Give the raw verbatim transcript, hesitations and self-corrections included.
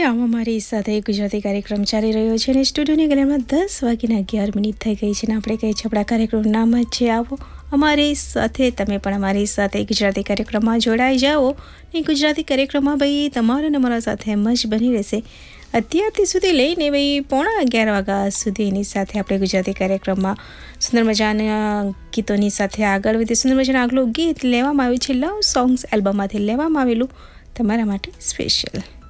આમ અમારી સાથે ગુજરાતી કાર્યક્રમ ચાલી રહ્યો છે અને સ્ટુડિયોની ગેલેરીમાં દસ વાગીને અગિયાર મિનિટ થઈ ગઈ છે અને આપણે કહીએ છીએ આપણા કાર્યક્રમનું નામ જ છે આવો અમારી સાથે. તમે પણ અમારી સાથે ગુજરાતી કાર્યક્રમમાં જોડાઈ જાઓ ને ગુજરાતી કાર્યક્રમમાં ભાઈ તમારા અને મારા સાથે એમ જ બની રહેશે અત્યારથી સુધી લઈને ભાઈ પોણા અગિયાર વાગ્યા સુધી એની સાથે આપણે ગુજરાતી કાર્યક્રમમાં સુંદર મજાના ગીતોની સાથે આગળ વધીએ. સુંદર મજાનું આગલું ગીત લેવામાં આવ્યું છે લવ સોંગ્સ એલ્બમમાંથી લેવામાં આવેલું તમારા માટે સ્પેશિયલ.